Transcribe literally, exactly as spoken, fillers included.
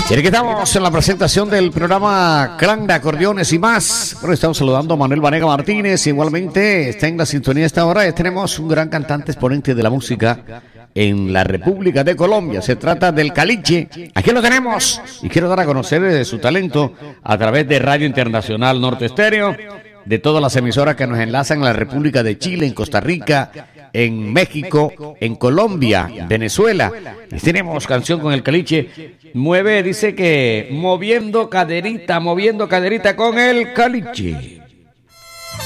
Y aquí estamos en la presentación del programa Clan de Acordeones y más. Bueno, estamos saludando a Manuel Vanega Martínez. Igualmente está en la sintonía de esta hora. Ya tenemos un gran cantante exponente de la música en la República de Colombia. Se trata del Caliche. Aquí lo tenemos. Y quiero dar a conocer su talento a través de Radio Internacional Norte Estéreo, de todas las emisoras que nos enlazan en la República de Chile, en Costa Rica, en México, en Colombia, Venezuela. Y tenemos canción con el Caliche. Mueve, dice que moviendo caderita, moviendo caderita con el Caliche.